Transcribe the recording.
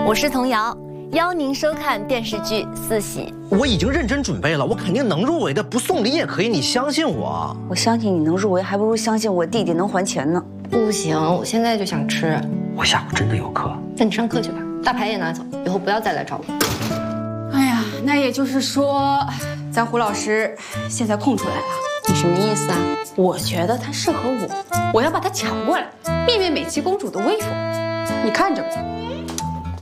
我是童瑶，邀您收看电视剧《四喜》。 我已经认真准备了，我肯定能入围的，不送礼也可以，你相信我。 我相信你能入围，还不如相信我弟弟能还钱呢。 不行，我现在就想吃。 我下午真的有课， 那你上课去吧，大牌也拿走，以后不要再来找我。 哎呀，那也就是说，咱胡老师现在空出来了。 你什么意思啊？ 我觉得他适合我，我要把他抢过来，灭灭美琪公主的威风。你看着吧。